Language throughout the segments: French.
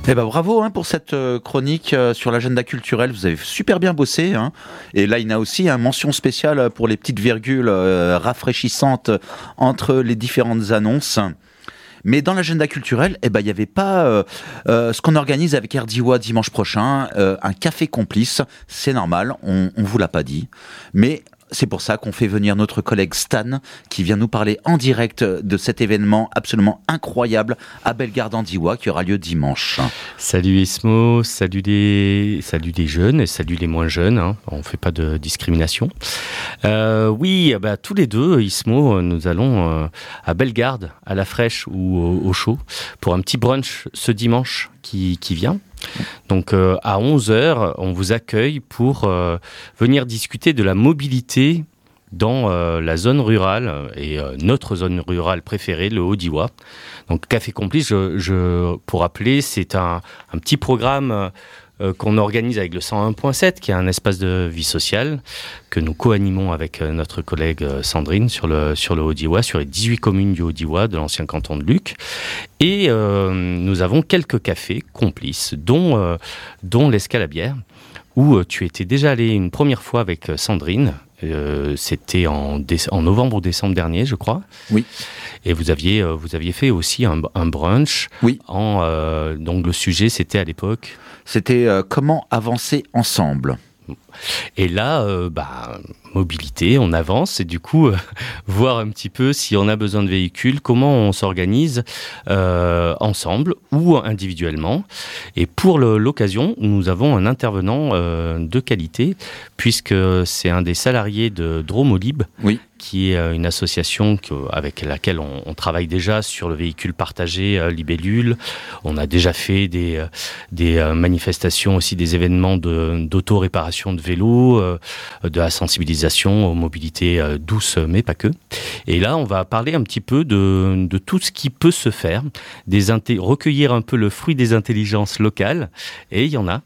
Eh ben bravo pour cette chronique sur l'agenda culturel. Vous avez super bien bossé. Et là, il y a aussi une mention spéciale pour les petites virgules rafraîchissantes entre les différentes annonces. Mais dans l'agenda culturel, il n'y avait pas ce qu'on organise avec RDIWA dimanche prochain, un café complice. C'est normal, on vous l'a pas dit. Mais c'est pour ça qu'on fait venir notre collègue Stan, qui vient nous parler en direct de cet événement absolument incroyable à Bellegarde Andiwa, qui aura lieu dimanche. Salut Ismo, salut les jeunes et salut les moins jeunes, on ne fait pas de discrimination. Oui, tous les deux, Ismo, nous allons à Bellegarde, à la fraîche ou au chaud, pour un petit brunch ce dimanche qui vient. Donc à 11h, on vous accueille pour venir discuter de la mobilité dans la zone rurale et notre zone rurale préférée, le Haut-Diois. Donc Café Complice, pour rappeler, c'est un petit programme qu'on organise avec le 101.7, qui est un espace de vie sociale que nous co-animons avec notre collègue Sandrine sur le Haut-Diois, sur les 18 communes du Haut-Diois, de l'ancien canton de Luc. Et nous avons quelques cafés complices, dont l'Escalabière, où tu étais déjà allé une première fois avec Sandrine. C'était en novembre ou décembre dernier, je crois. Oui. Et vous aviez fait aussi un brunch. Oui. Donc le sujet, c'était à l'époque... C'était comment avancer ensemble. Et là, mobilité, on avance et du coup, voir un petit peu si on a besoin de véhicules, comment on s'organise ensemble ou individuellement. Et pour l'occasion, nous avons un intervenant de qualité, puisque c'est un des salariés de Dromolib. Oui. Qui est une association avec laquelle on travaille déjà sur le véhicule partagé Libellule. On a déjà fait des manifestations, aussi des événements d'auto-réparation de vélos, de la sensibilisation aux mobilités douces, mais pas que. Et là, on va parler un petit peu de tout ce qui peut se faire, recueillir un peu le fruit des intelligences locales. Et il y en a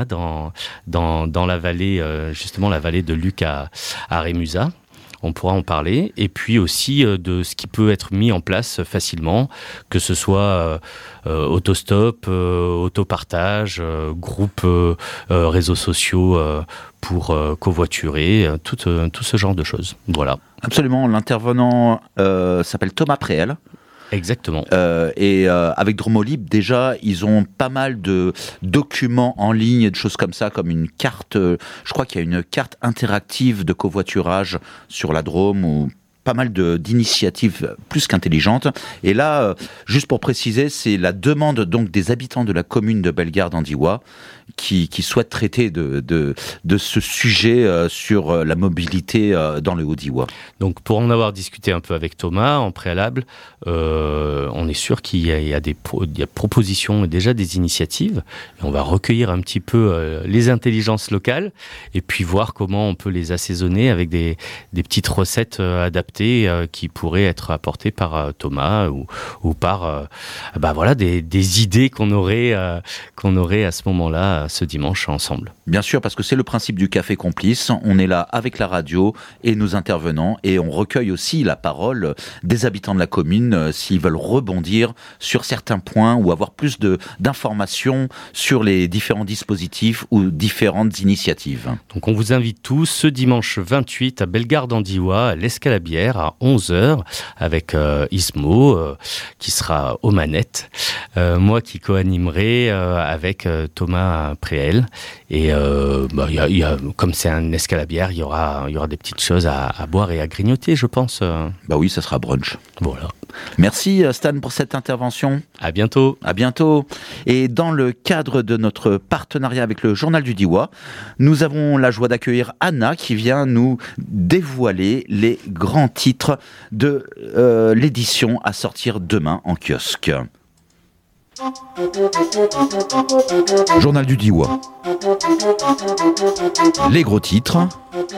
dans la vallée, justement la vallée de Luc à Rémusat. On pourra en parler, et puis aussi de ce qui peut être mis en place facilement, que ce soit autostop, autopartage, groupe, réseaux sociaux pour covoiturer, tout ce genre de choses. Voilà. Absolument, l'intervenant s'appelle Thomas Préel. Exactement. Avec Dromolib, déjà, ils ont pas mal de documents en ligne et de choses comme ça, comme une carte, je crois qu'il y a une carte interactive de covoiturage sur la Drôme, ou pas mal d'initiatives plus qu'intelligentes. Et là, juste pour préciser, c'est la demande donc des habitants de la commune de Bellegarde Andiwa qui souhaitent traiter de ce sujet sur la mobilité dans le Haut-Diois. Donc pour en avoir discuté un peu avec Thomas en préalable, on est sûr qu'il y a des propositions et déjà des initiatives. Et on va recueillir un petit peu les intelligences locales et puis voir comment on peut les assaisonner avec des petites recettes adaptées qui pourraient être apportées par Thomas ou par des idées qu'on aurait à ce moment-là, ce dimanche ensemble. Bien sûr, parce que c'est le principe du Café Complice. On est là avec la radio et nos intervenants, et on recueille aussi la parole des habitants de la commune s'ils veulent rebondir sur certains points ou avoir plus d'informations sur les différents dispositifs ou différentes initiatives. Donc on vous invite tous ce dimanche 28 à Bellegarde Andiwa, à l'Escalabière, à 11h, avec Ismo qui sera aux manettes, moi qui co-animerai avec Thomas Préel. Et comme c'est un Escalabière, il y aura des petites choses à boire et à grignoter, je pense. Bah oui, ça sera brunch. Voilà. Merci Stan pour cette intervention. À bientôt. À bientôt. Et dans le cadre de notre partenariat avec le Journal du Diois, nous avons la joie d'accueillir Anna qui vient nous dévoiler les grands titres de l'édition à sortir demain en kiosque. Journal du Diois. Les gros titres.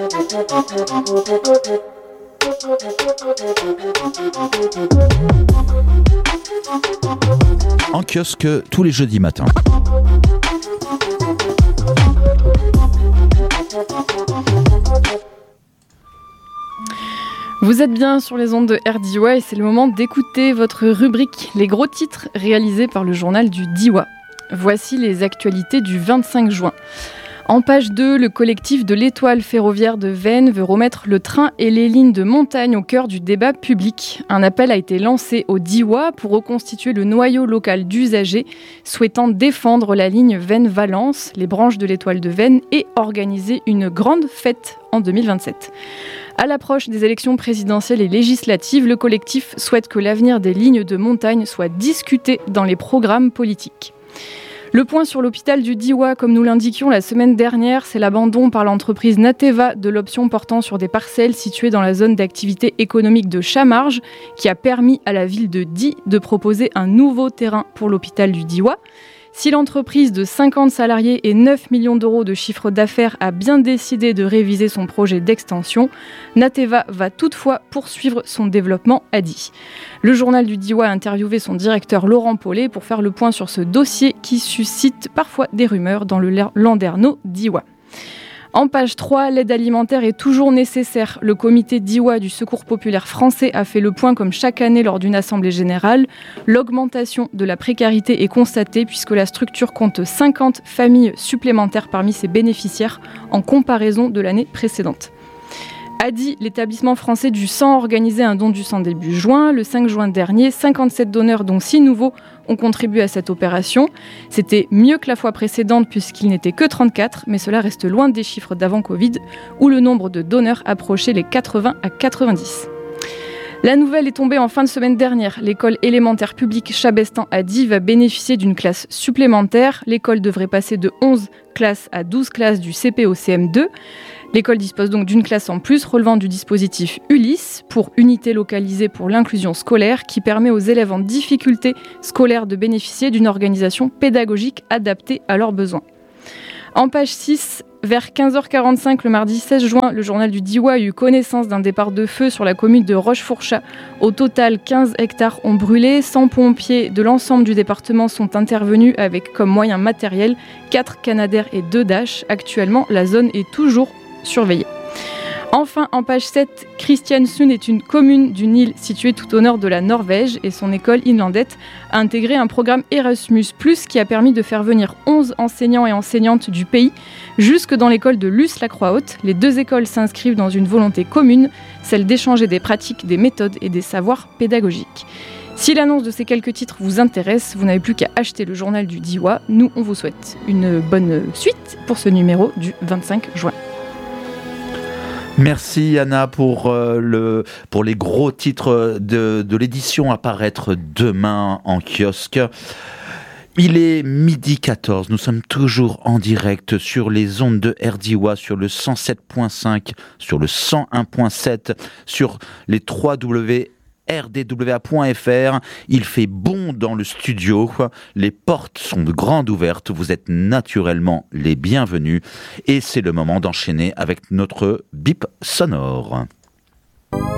En kiosque tous les jeudis matins. Vous êtes bien sur les ondes de RDIWA et c'est le moment d'écouter votre rubrique Les gros titres réalisée par le journal du Diois. Voici les actualités du 25 juin. En page 2, le collectif de l'Étoile ferroviaire de Veynes veut remettre le train et les lignes de montagne au cœur du débat public. Un appel a été lancé au DIWA pour reconstituer le noyau local d'usagers souhaitant défendre la ligne Veynes-Valence, les branches de l'Étoile de Veynes, et organiser une grande fête en 2027. À l'approche des élections présidentielles et législatives, le collectif souhaite que l'avenir des lignes de montagne soit discuté dans les programmes politiques. Le point sur l'hôpital du DIWA, comme nous l'indiquions la semaine dernière, c'est l'abandon par l'entreprise Nateva de l'option portant sur des parcelles situées dans la zone d'activité économique de Chamarges, qui a permis à la ville de Die de proposer un nouveau terrain pour l'hôpital du DIWA. Si l'entreprise de 50 salariés et 9 millions d'euros de chiffre d'affaires a bien décidé de réviser son projet d'extension, Nateva va toutefois poursuivre son développement à Die. Le journal du DIWA a interviewé son directeur Laurent Paulet pour faire le point sur ce dossier qui suscite parfois des rumeurs dans le landerneau DIWA. En page 3, l'aide alimentaire est toujours nécessaire. Le comité DIWA du Secours populaire français a fait le point comme chaque année lors d'une assemblée générale. L'augmentation de la précarité est constatée puisque la structure compte 50 familles supplémentaires parmi ses bénéficiaires en comparaison de l'année précédente. A Die, l'établissement français du sang, a organisé un don du sang début juin. Le 5 juin dernier, 57 donneurs, dont 6 nouveaux, ont contribué à cette opération. C'était mieux que la fois précédente puisqu'il n'était que 34, mais cela reste loin des chiffres d'avant Covid, où le nombre de donneurs approchait les 80 à 90. La nouvelle est tombée en fin de semaine dernière. L'école élémentaire publique Chabestan à Die va bénéficier d'une classe supplémentaire. L'école devrait passer de 11 classes à 12 classes du CP au CM2. L'école dispose donc d'une classe en plus relevant du dispositif ULIS, pour Unité localisée pour l'inclusion scolaire, qui permet aux élèves en difficulté scolaire de bénéficier d'une organisation pédagogique adaptée à leurs besoins. En page 6, vers 15h45 le mardi 16 juin, le journal du DIWA a eu connaissance d'un départ de feu sur la commune de Rochefourchat. Au total, 15 hectares ont brûlé. 100 pompiers de l'ensemble du département sont intervenus avec comme moyen matériel 4 Canadair et 2 Dash. Actuellement, la zone est toujours surveillée. Enfin, en page 7, Kristiansund est une commune d'une île située tout au nord de la Norvège et son école Innlandet a intégré un programme Erasmus+, qui a permis de faire venir 11 enseignants et enseignantes du pays jusque dans l'école de Luce-la-Croix-Haute. Les deux écoles s'inscrivent dans une volonté commune, celle d'échanger des pratiques, des méthodes et des savoirs pédagogiques. Si l'annonce de ces quelques titres vous intéresse, vous n'avez plus qu'à acheter le journal du DIWA. Nous, on vous souhaite une bonne suite pour ce numéro du 25 juin. Merci Anna pour les gros titres de l'édition à paraître demain en kiosque. Il est 12h14, nous sommes toujours en direct sur les ondes de RDIWA, sur le 107.5, sur le 101.7, sur les 3W. rdwa.fr. Il fait bon dans le studio, les portes sont grandes ouvertes, vous êtes naturellement les bienvenus et c'est le moment d'enchaîner avec notre bip sonore.